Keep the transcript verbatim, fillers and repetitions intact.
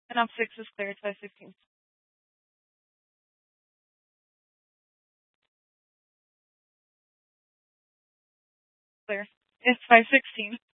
And op six is clear. It's five sixteen. Clear. It's five sixteen.